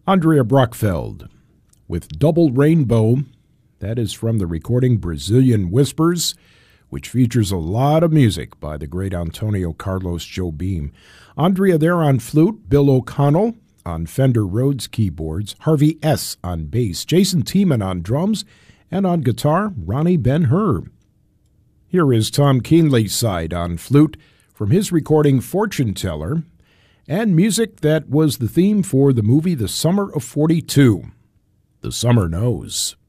Andrea Brockfeld with Double Rainbow. That is from the recording Brazilian Whispers, which features a lot of music by the great Antonio Carlos Jobim. Andrea there on flute, Bill O'Connell on Fender Rhodes keyboards, Harvey S. on bass, Jason Tiemann on drums, and on guitar, Ronnie Ben-Hur. Here is Tom Keenley's side on flute from his recording Fortune Teller, and music that was the theme for the movie The Summer of '42. The Summer Knows.